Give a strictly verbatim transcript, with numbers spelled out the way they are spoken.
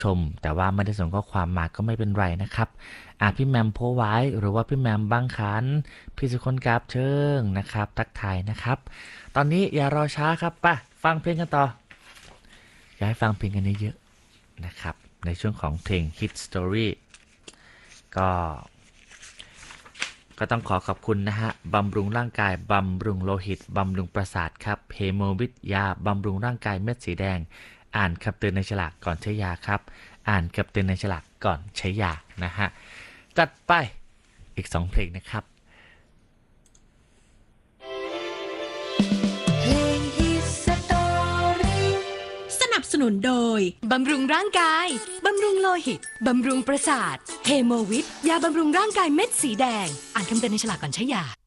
ชมแต่ว่าไม่ได้ส่งข้อความมาก็ไม่เป็นไรนะครับอ่าพี่แมมโพไว้หรือว่าพี่แมมบางขันพี่สุคนกราบเชิงนะครับทักทายนะครับตอนนี้อย่ารอช้าครับไปฟังเพลงกันต่ออยากให้ฟังเพลงกันเยอะๆนะครับในช่วงของเพลง Hit Story ก็ก็ต้องขอขอบคุณนะฮะบำรุงร่างกายบำรุงโลหิตบำรุงประสาทครับเฮโมวิทยาบำรุงร่างกายเม็ดสีแดงอ่านคำเตือนในฉลากก่อนใช้ยาครับอ่านคำเตือนในฉลากก่อนใช้ยานะฮะจัดไปอีกสองเพลงนะครับเพลง Hit Story สนับสนุนโดยบำรุงร่างกายบำรุงโลหิตบำรุงประสาทเฮโมวิทยาบำรุงร่างกายเม็ดสีแดงอ่านคำเตือนในฉลากก่อนใช้ยา